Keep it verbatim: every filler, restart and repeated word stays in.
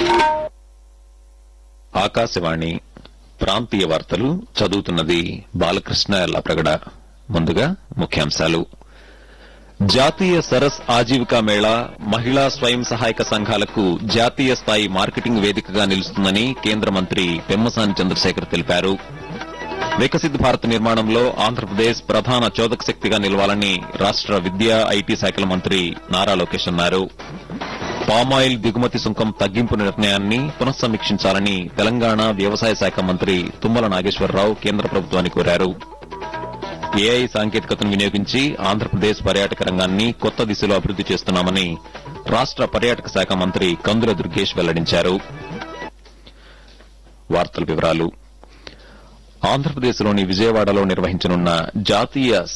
ఆకాశవాణి ప్రాంతీయ వార్తలు చదువుతున్నది బాలకృష్ణ ఎల్లప్రగడ. ముందుగా ముఖ్యాంశాలు. జాతీయ సరస్ ఆజీవికా మేళా మహిళా స్వయం సహాయక సంఘాలకు జాతీయ స్థాయి మార్కెటింగ్ వేదికగా నిలుస్తుందని కేంద్ర మంత్రి పెమ్మసాని చంద్రశేఖర్ తెలిపారు. వికసిత్ భారత్ నిర్మాణంలో ఆంధ్రప్రదేశ్ ప్రధాన చోదక శక్తిగా నిలవాలని రాష్ట విద్యా ఐటీ శాఖల మంత్రి నారా లోకేష్ అన్నారు. పామాయిల్ దిగుమతి సుంకం తగ్గింపు నిర్ణయాన్ని పునఃసమీక్షించాలని తెలంగాణ వ్యవసాయ శాఖ మంత్రి తుమ్మల నాగేశ్వరరావు కేంద్ర ప్రభుత్వాన్ని కోరారు. ఏఐ సాంకేతికతను వినియోగించి ఆంధ్రప్రదేశ్ పర్యాటక రంగాన్ని కొత్త దిశలో అభివృద్ది చేస్తున్నామని రాష్ట పర్యాటక శాఖ మంత్రి కందుల దుర్గేష్ వెల్లడించారు. ఆంధ్రప్రదేశ్లోని విజయవాడలో నిర్వహించనున్న జాతీయ